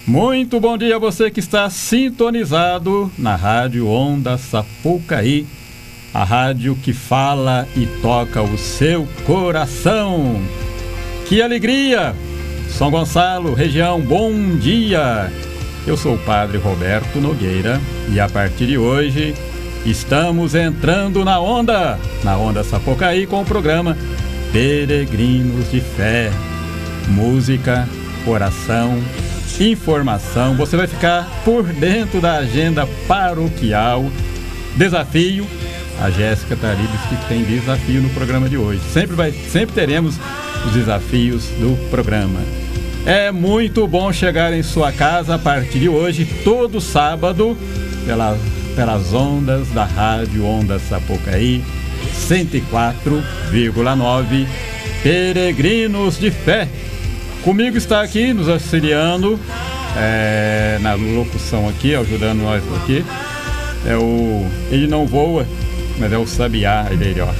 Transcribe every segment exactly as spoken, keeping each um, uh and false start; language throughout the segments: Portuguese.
Muito bom dia a você que está sintonizado na Rádio Onda Sapucaí, a rádio que fala e toca o seu coração. Que alegria! São Gonçalo, região, bom dia! Eu sou o Padre Roberto Nogueira e a partir de hoje estamos entrando na onda, na Onda Sapucaí com o programa Peregrinos de Fé. Música, oração, informação. Você vai ficar por dentro da agenda paroquial. Desafio. A Jéssica Taribes que tem desafio no programa de hoje. Sempre, vai, sempre teremos os desafios do programa. É muito bom chegar em sua casa a partir de hoje, todo sábado, pela, pelas ondas da Rádio Onda Sapucaí, cento e quatro vírgula nove, Peregrinos de Fé. Comigo está aqui, nos auxiliando, é, na locução aqui, ajudando nós aqui, é o... Ele não voa, mas é o Sabiá, ele, ó.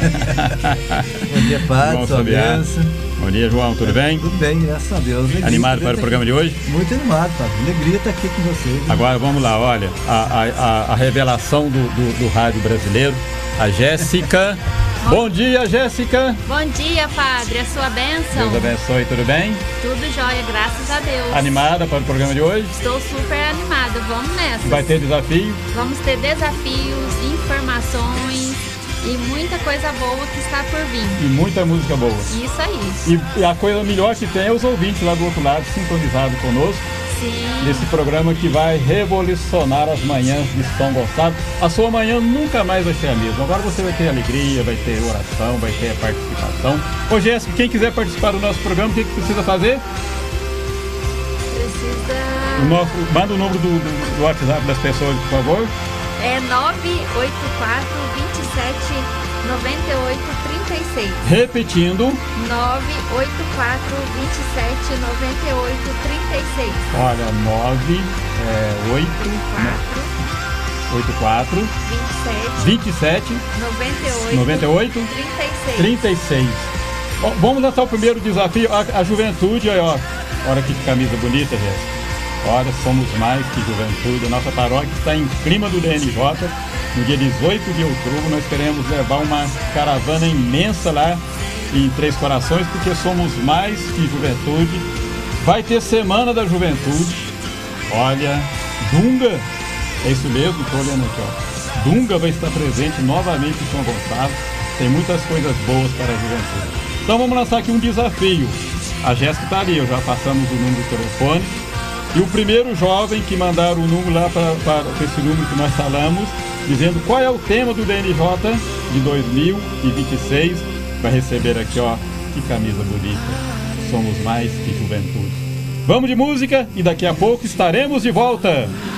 Bom dia, Padre, sua bênção. Bom dia, João, tudo bem? Tudo bem, graças a Deus. Alegria, animado para o programa aqui. de hoje? Muito animado, Padre. Alegria estar aqui com você. Viu? Agora vamos lá, olha, a, a, a revelação do, do, do rádio brasileiro, a Jéssica. Bom dia, Jéssica. Bom dia, Padre, a sua bênção. Deus abençoe, tudo bem? Tudo jóia, graças a Deus. Animada para o programa de hoje? Estou super animada, vamos nessa. Vai ter desafio? Vamos ter desafios, informações e muita coisa boa que está por vir. E muita música boa. Isso aí. E, e a coisa melhor que tem é os ouvintes lá do outro lado, sintonizados conosco. Sim. Nesse programa que vai revolucionar as manhãs de São Gonçalo. A sua manhã nunca mais vai ser a mesma. Agora você vai ter alegria, vai ter oração, vai ter participação. Ô Jéssica, quem quiser participar do nosso programa, o que, que precisa fazer? Precisa... O nosso, manda o número do, do, do WhatsApp das pessoas, por favor. É nove oito quatro, dois sete, nove oito três seis. Repetindo. nove oito quatro, dois sete, nove oito três seis. Olha, nove oito quatro, vinte e sete, noventa e oito, trinta e seis. Bom, vamos lançar o primeiro desafio, a, a juventude, aí, ó. Olha que camisa bonita, Jéssica. Olha, somos mais que juventude. A nossa paróquia está em clima do D N J. No dia dezoito de outubro, nós queremos levar uma caravana imensa lá em Três Corações, porque somos mais que juventude. Vai ter Semana da Juventude. Olha, Dunga, é isso mesmo, estou olhando aqui, ó. Dunga vai estar presente novamente em São Gonçalo. Tem muitas coisas boas para a juventude. Então vamos lançar aqui um desafio. A Jéssica está ali, já passamos o número do telefone. E o primeiro jovem que mandar o número lá para, para esse número que nós falamos, dizendo qual é o tema do D N J de dois mil e vinte e seis, vai receber aqui, ó, que camisa bonita. Somos mais que juventude. Vamos de música e daqui a pouco estaremos de volta.